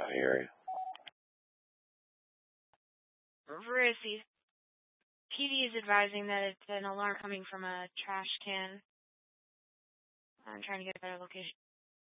I hear you. Rissy. PD is advising that it's an alarm coming from a trash can. I'm trying to get a better location.